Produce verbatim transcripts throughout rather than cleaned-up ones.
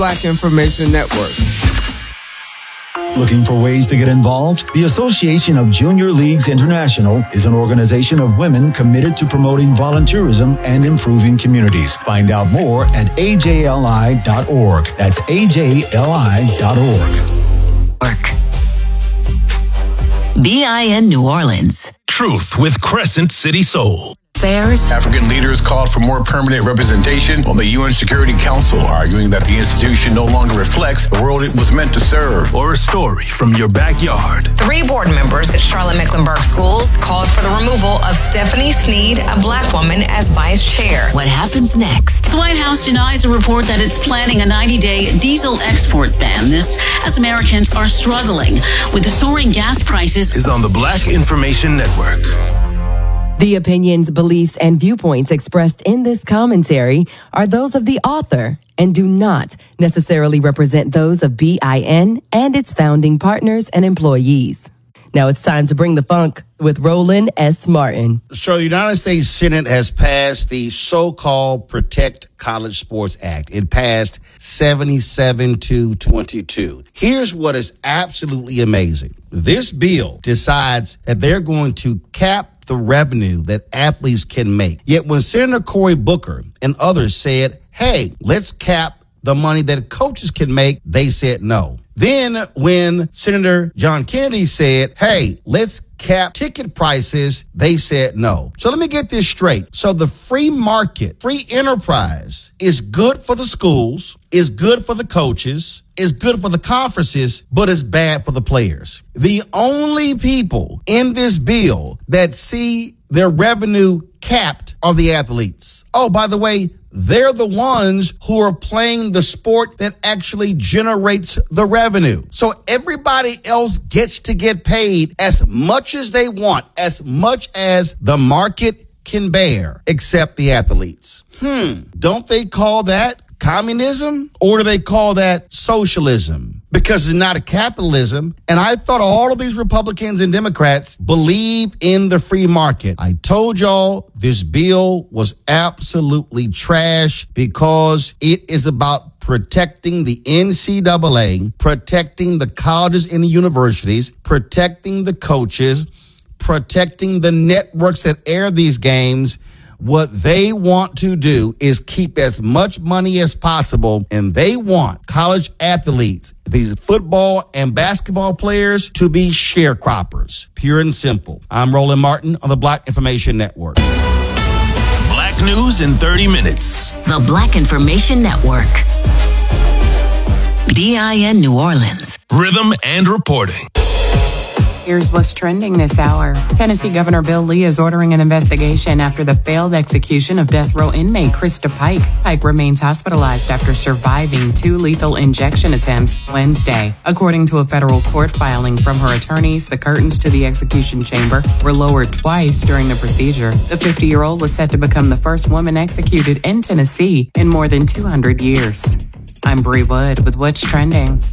Black Information Network. Looking for ways to get involved? The Association of Junior Leagues International is an organization of women committed to promoting volunteerism and improving communities. Find out more at A J L I dot org. That's A J L I dot org. B I N New Orleans. Truth with Crescent City Soul. Fairs. African leaders called for more permanent representation on the U N Security Council, arguing that the institution no longer reflects the world it was meant to serve. Or a story from your backyard. Three board members at Charlotte-Mecklenburg Schools called for the removal of Stephanie Sneed, a black woman, as vice chair. What happens next? The White House denies a report that it's planning a ninety-day diesel export ban. This as Americans are struggling with the soaring gas prices. Is on the Black Information Network. The opinions, beliefs, and viewpoints expressed in this commentary are those of the author and do not necessarily represent those of B I N and its founding partners and employees. Now it's time to bring the funk with Roland S. Martin. So the United States Senate has passed the so-called Protect College Sports Act. It passed seventy-seven to twenty-two. Here's what is absolutely amazing. This bill decides that they're going to cap the revenue that athletes can make. Yet when Senator Cory Booker and others said, hey, let's cap the money that coaches can make, they said no. Then when Senator John Kennedy said, hey, let's cap ticket prices, they said no. So let me get this straight. So the free market, free enterprise is good for the schools, is good for the coaches, is good for the conferences, but it's bad for the players. The only people in this bill that see their revenue capped are the athletes. Oh, by the way, they're the ones who are playing the sport that actually generates the revenue. So everybody else gets to get paid as much as they want, as much as the market can bear, except the athletes. Hmm, don't they call that communism, or do they call that socialism? Because it's not a capitalism. And I thought all of these Republicans and Democrats believe in the free market. I told y'all this bill was absolutely trash because it is about protecting the N C double A, protecting the colleges and the universities, protecting the coaches, protecting the networks that air these games. What they want to do is keep as much money as possible, and they want college athletes, these football and basketball players, to be sharecroppers. Pure and simple. I'm Roland Martin on the Black Information Network. Black news in thirty minutes. The Black Information Network. B I N New Orleans. Rhythm and reporting. Here's what's trending this hour. Tennessee Governor Bill Lee is ordering an investigation after the failed execution of death row inmate Krista Pike. Pike remains hospitalized after surviving two lethal injection attempts Wednesday. According to a federal court filing from her attorneys, the curtains to the execution chamber were lowered twice during the procedure. The fifty-year-old was set to become the first woman executed in Tennessee in more than two hundred years. I'm Bree Wood with What's Trending.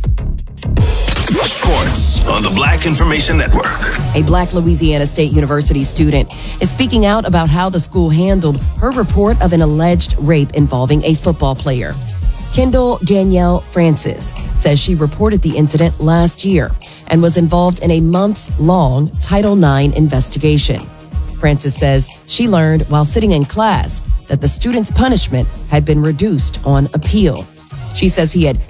Sports on the Black Information Network. A Black Louisiana State University student is speaking out about how the school handled her report of an alleged rape involving a football player. Kendall Danielle Francis says she reported the incident last year and was involved in a months-long Title nine investigation. Francis says she learned while sitting in class that the student's punishment had been reduced on appeal. She says he had